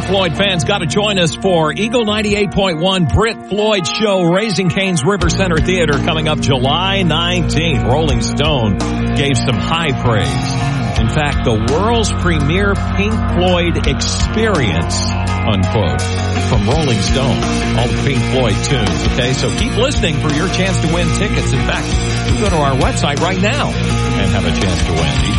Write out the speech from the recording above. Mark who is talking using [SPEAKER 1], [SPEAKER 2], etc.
[SPEAKER 1] Floyd fans, got to join us for Eagle 98.1 Brit Floyd Show, Raising Cane's River Center Theater, coming up July 19th. Rolling Stone gave some high praise. In fact, the world's premier Pink Floyd experience, unquote, from Rolling Stone. All the Pink Floyd tunes, okay? So keep listening for your chance to win tickets. In fact, you go to our website right now and have a chance to win.